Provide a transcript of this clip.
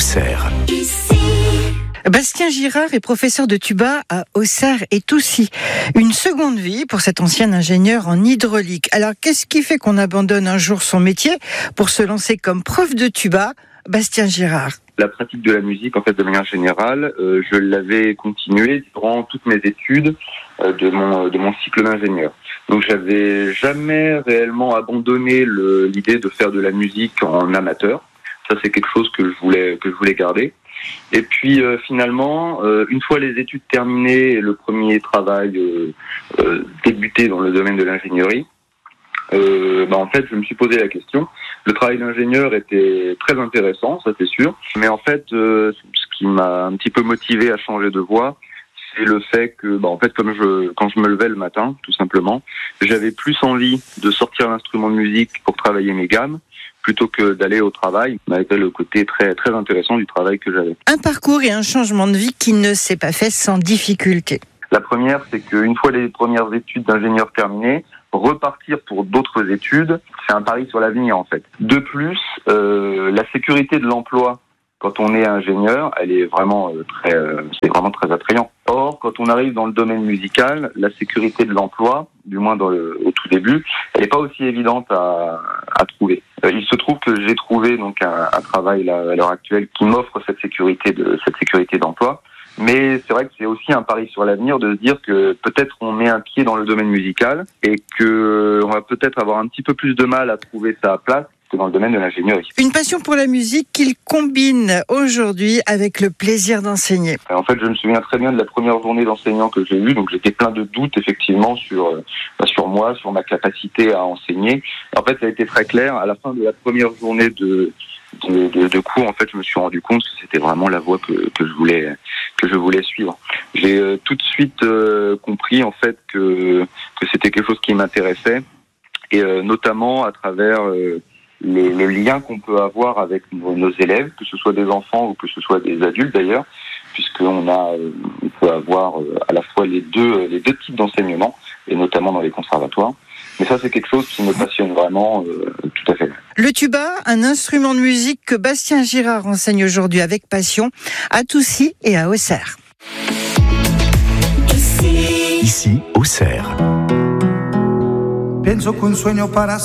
Auxerre. Bastien Girard est professeur de tuba à Auxerre et Toucy. Une seconde vie pour cet ancien ingénieur en hydraulique. Alors, qu'est-ce qui fait qu'on abandonne un jour son métier pour se lancer comme prof de tuba? Bastien Girard. La pratique de la musique, en fait, de manière générale, je l'avais continuée durant toutes mes études de mon cycle d'ingénieur. Donc, j'avais jamais réellement abandonné l'idée de faire de la musique en amateur. Ça, c'est quelque chose que je voulais garder. Et puis finalement, une fois les études terminées et le premier travail débuté dans le domaine de l'ingénierie, en fait, je me suis posé la question. Le travail d'ingénieur était très intéressant, ça c'est sûr. Mais en fait, ce qui m'a un petit peu motivé à changer de voie, c'est le fait que, en fait, quand je me levais le matin, tout simplement, j'avais plus envie de sortir l'instrument de musique pour travailler mes gammes, plutôt que d'aller au travail, malgré le côté très, très intéressant du travail que j'avais. Un parcours et un changement de vie qui ne s'est pas fait sans difficulté. La première, c'est qu'une fois les premières études d'ingénieur terminées, repartir pour d'autres études, c'est un pari sur l'avenir en fait. De plus, la sécurité de l'emploi, quand on est ingénieur, elle est vraiment c'est vraiment très attrayant. Or, quand on arrive dans le domaine musical, la sécurité de l'emploi, du moins au tout début, elle n'est pas aussi évidente à trouver. Il se trouve que j'ai trouvé donc un travail là, à l'heure actuelle qui m'offre cette sécurité d'emploi. Mais c'est vrai que c'est aussi un pari sur l'avenir de se dire que peut-être on met un pied dans le domaine musical et que on va peut-être avoir un petit peu plus de mal à trouver sa place que dans le domaine de l'ingénierie. Une passion pour la musique qu'il combine aujourd'hui avec le plaisir d'enseigner. En fait, je me souviens très bien de la première journée d'enseignant que j'ai eue, donc j'étais plein de doutes effectivement sur moi, sur ma capacité à enseigner. En fait, ça a été très clair. À la fin de la première journée de cours, en fait, je me suis rendu compte que c'était vraiment la voie que je voulais suivre. J'ai tout de suite compris en fait que c'était quelque chose qui m'intéressait et notamment à travers le lien qu'on peut avoir avec nos élèves, que ce soit des enfants ou que ce soit des adultes d'ailleurs, puisqu'on peut avoir à la fois les deux types d'enseignement et notamment dans les conservatoires. Mais ça, c'est quelque chose qui me passionne vraiment tout à fait. Le tuba, un instrument de musique que Bastien Girard enseigne aujourd'hui avec passion à Toucy et à Auxerre. Ici, Auxerre.